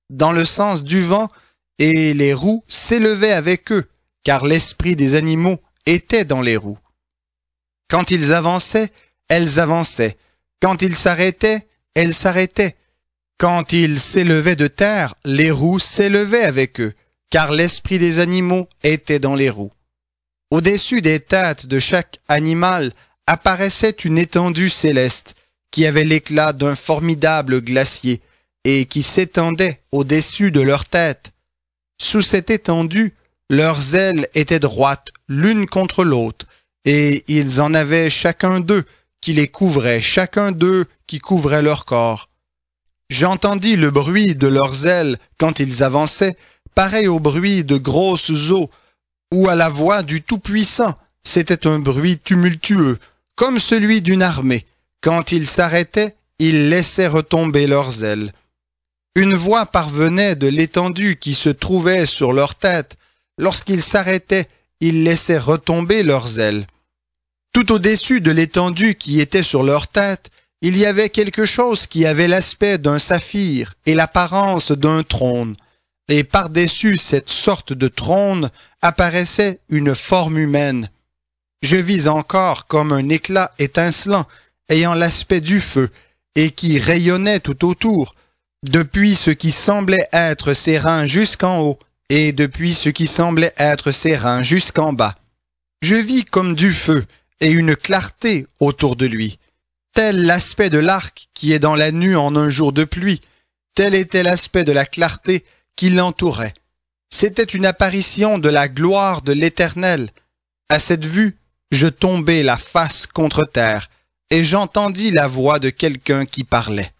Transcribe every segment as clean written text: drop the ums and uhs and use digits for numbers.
dans le sens du vent, et les roues s'élevaient avec eux, car l'esprit des animaux était dans les roues. Quand ils avançaient, elles avançaient. Quand ils s'arrêtaient, elles s'arrêtaient. Quand ils s'élevaient de terre, les roues s'élevaient avec eux, car l'esprit des animaux était dans les roues. Au-dessus des têtes de chaque animal apparaissait une étendue céleste, qui avait l'éclat d'un formidable glacier, et qui s'étendait au-dessus de leurs têtes. Sous cette étendue, leurs ailes étaient droites l'une contre l'autre, et ils en avaient chacun d'eux qui les couvrait, chacun d'eux qui couvrait leur corps. J'entendis le bruit de leurs ailes quand ils avançaient, pareil au bruit de grosses eaux, ou à la voix du Tout-Puissant. C'était un bruit tumultueux, comme celui d'une armée. Quand ils s'arrêtaient, ils laissaient retomber leurs ailes. Une voix parvenait de l'étendue qui se trouvait sur leur tête. Lorsqu'ils s'arrêtaient, ils laissaient retomber leurs ailes. Tout au-dessus de l'étendue qui était sur leur tête, il y avait quelque chose qui avait l'aspect d'un saphir et l'apparence d'un trône. Et par-dessus cette sorte de trône apparaissait une forme humaine. Je vis encore comme un éclat étincelant, ayant l'aspect du feu, et qui rayonnait tout autour, depuis ce qui semblait être ses reins jusqu'en haut, et depuis ce qui semblait être ses reins jusqu'en bas. Je vis comme du feu, et une clarté autour de lui. Tel l'aspect de l'arc qui est dans la nue en un jour de pluie, tel était l'aspect de la clarté qui l'entourait. C'était une apparition de la gloire de l'Éternel. À cette vue, je tombai la face contre terre, et j'entendis la voix de quelqu'un qui parlait.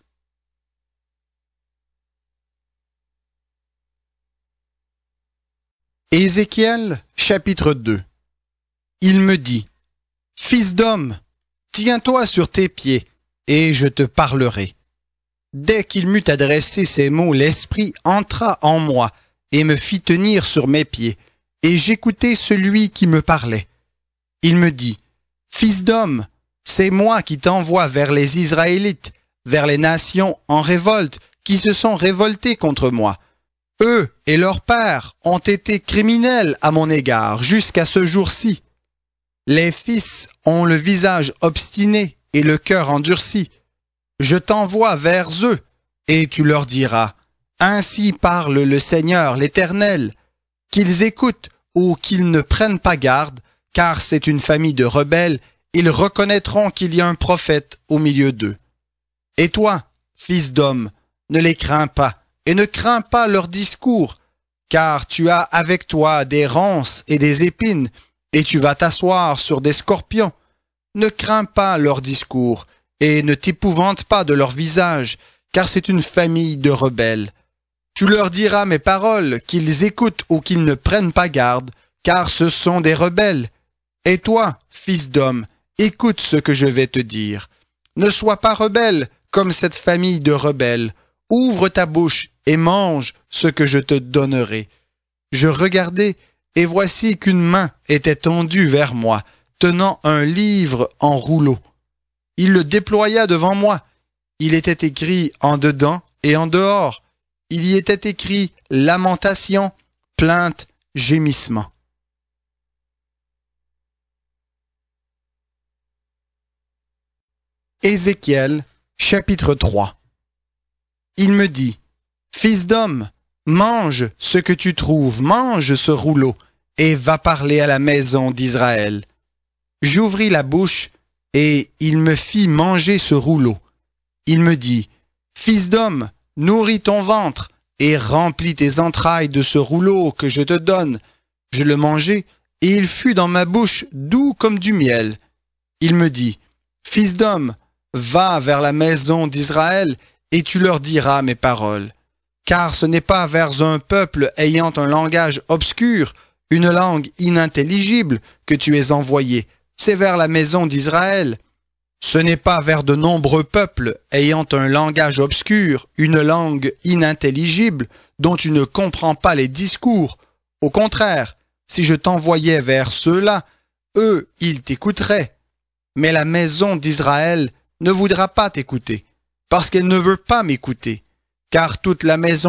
Ézéchiel, chapitre 2. Il me dit, « Fils d'homme, tiens-toi sur tes pieds, et je te parlerai. » Dès qu'il m'eut adressé ces mots, l'Esprit entra en moi et me fit tenir sur mes pieds, et j'écoutai celui qui me parlait. Il me dit, « Fils d'homme, c'est moi qui t'envoie vers les Israélites, vers les nations en révolte, qui se sont révoltées contre moi. Eux et leurs pères ont été criminels à mon égard jusqu'à ce jour-ci. Les fils ont le visage obstiné et le cœur endurci. Je t'envoie vers eux, et tu leur diras, ainsi parle le Seigneur l'Éternel, qu'ils écoutent ou qu'ils ne prennent pas garde, car c'est une famille de rebelles, ils reconnaîtront qu'il y a un prophète au milieu d'eux. Et toi, fils d'homme, ne les crains pas, et ne crains pas leurs discours, car tu as avec toi des ronces et des épines, et tu vas t'asseoir sur des scorpions. Ne crains pas leurs discours, et ne t'épouvante pas de leur visage, car c'est une famille de rebelles. Tu leur diras mes paroles, qu'ils écoutent ou qu'ils ne prennent pas garde, car ce sont des rebelles. Et toi, fils d'homme, écoute ce que je vais te dire. Ne sois pas rebelle comme cette famille de rebelles. Ouvre ta bouche et mange ce que je te donnerai. Je regardai, et voici qu'une main était tendue vers moi, tenant un livre en rouleau. Il le déploya devant moi. Il était écrit en dedans et en dehors. Il y était écrit lamentation, plainte, gémissement. Ézéchiel, chapitre 3. Il me dit, « Fils d'homme, mange ce que tu trouves, mange ce rouleau, et va parler à la maison d'Israël. » J'ouvris la bouche, et il me fit manger ce rouleau. Il me dit, « Fils d'homme, nourris ton ventre, et remplis tes entrailles de ce rouleau que je te donne. » Je le mangeai, et il fut dans ma bouche doux comme du miel. Il me dit, « Fils d'homme, va vers la maison d'Israël, et tu leur diras mes paroles. Car ce n'est pas vers un peuple ayant un langage obscur, une langue inintelligible, que tu es envoyé, c'est vers la maison d'Israël. Ce n'est pas vers de nombreux peuples ayant un langage obscur, une langue inintelligible, dont tu ne comprends pas les discours. Au contraire, si je t'envoyais vers ceux-là, eux, ils t'écouteraient. Mais la maison d'Israël ne voudra pas t'écouter, parce qu'elle ne veut pas m'écouter, car toute la maison